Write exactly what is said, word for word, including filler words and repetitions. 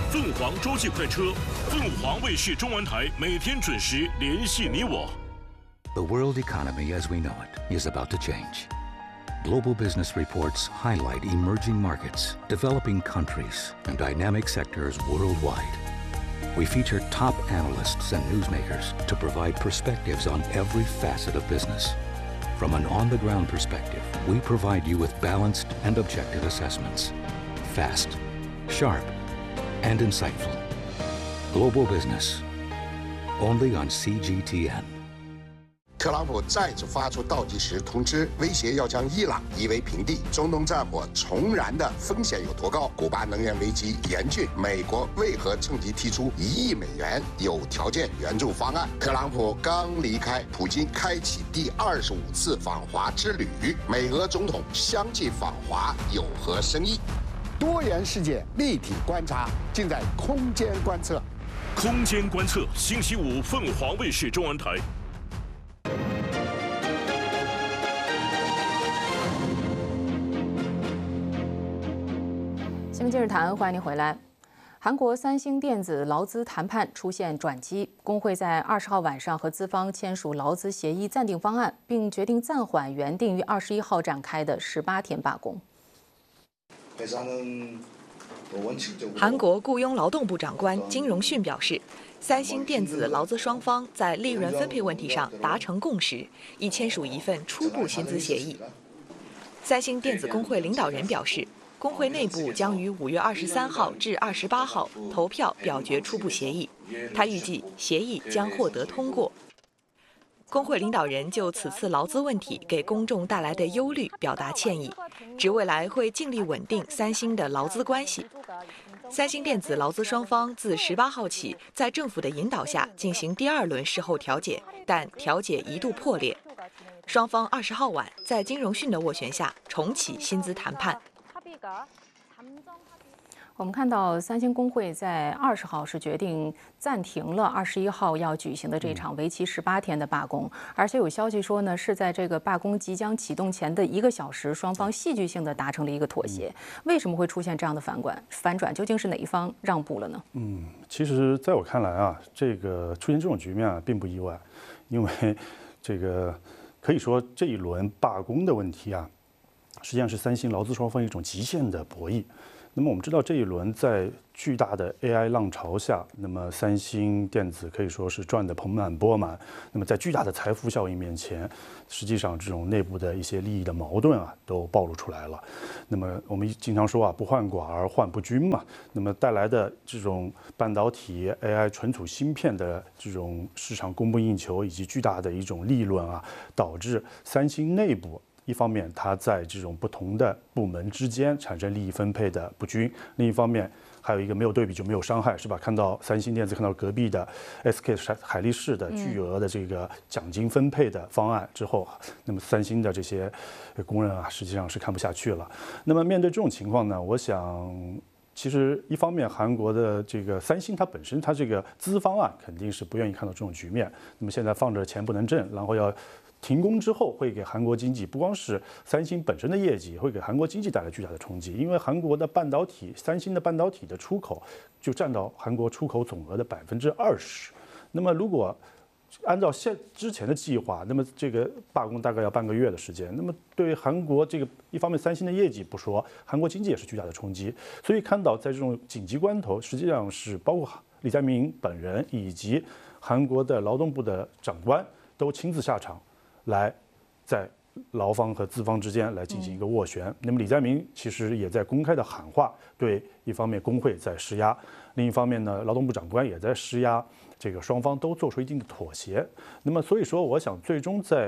凤凰洲际快车，凤凰卫视中文台每天准时联系你我。 The world economy as we know it is about to change. Global business reports highlight emerging markets, developing countries, and dynamic sectors worldwide. We feature top analysts and newsmakers to provide perspectives on every facet of business. From an on-the-ground perspective, we provide you with balanced and objective assessments. Fast, sharp, and insightful. Global business, only on C G T N. 特朗普再次发出倒计时通知，威胁要将伊朗夷为平地。中东战火重燃的风险有多高？古巴能源危机严峻，美国为何趁机提出一亿美元有条件援助方案？特朗普刚离开，普京开启第二十五次访华之旅，美俄总统相继访华有何深意？多元世界立体观察，尽在空间观测。 空间观测，星期五凤凰卫视中文台。 新闻今日谈，欢迎您回来。韩国三星电子劳资谈判出现转机，工会在二十号晚上和资方签署劳资协议暂定方案，并决定暂缓原定于二十一号展开的十八天罢工。 韩国雇佣劳动部长官金荣训表示，三星电子劳资双方在利润分配问题上达成共识，已签署一份初步薪资协议。三星电子工会领导人表示，工会内部将于五月二十三号至二十八号投票表决初步协议，他预计协议将获得通过。工会领导人就此次劳资问题给公众带来的忧虑表达歉意，指未来会尽力稳定三星的劳资关系。三星电子劳资双方自十八号起在政府的引导下进行第二轮事后调解，但调解一度破裂。双方二十号晚在金荣训的斡旋下重启薪资谈判。 我们看到三星工会在二十号是决定暂停了二十一号要举行的这场为期十八天的罢工，而且有消息说呢，是在这个罢工即将启动前的一个小时，双方戏剧性的达成了一个妥协。为什么会出现这样的反转？反转究竟是哪一方让步了呢？ 嗯，其实在我看来啊，这个出现这种局面啊，并不意外，因为这个可以说这一轮罢工的问题啊，实际上是三星劳资双方一种极限的博弈。那么我们知道，这一轮在巨大的 A I 浪潮下，那么三星电子可以说是赚得盆满钵满。那么在巨大的财富效应面前，实际上这种内部的一些利益的矛盾啊，都暴露出来了。那么我们经常说啊，不患寡而患不均嘛。那么带来的这种半导体、A I 存储芯片的这种市场供不应求，以及巨大的一种利润啊，导致三星内部。一方面，它在这种不同的部门之间产生利益分配的不均；另一方面，还有一个没有对比就没有伤害，是吧？看到三星电子，看到隔壁的 S K 海力士的巨额的这个奖金分配的方案之后，那么三星的这些工人啊，实际上是看不下去了。那么面对这种情况呢，我想。其实，一方面，韩国的这个三星它本身它这个资方啊，肯定是不愿意看到这种局面。那么现在放着钱不能挣，然后要停工之后，会给韩国经济不光是三星本身的业绩，会给韩国经济带来巨大的冲击。因为韩国的半导体，三星的半导体的出口就占到韩国出口总额的百分之二十。那么如果按照现之前的计划，那么这个罢工大概要半个月的时间。那么对韩国这个一方面，三星的业绩不说，韩国经济也是巨大的冲击。所以看到在这种紧急关头，实际上是包括李在明本人以及韩国的劳动部的长官都亲自下场，来在劳方和资方之间来进行一个斡旋。那么李在明其实也在公开的喊话，对一方面工会在施压，另一方面呢，劳动部长官也在施压。这个双方都做出一定的妥协，那么所以说，我想最终在